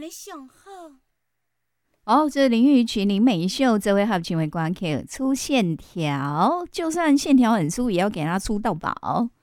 尼上好。 哦，这是林育群、林美秀这位合群为关 K 粗线条，就算线条很粗，也要给他粗到饱。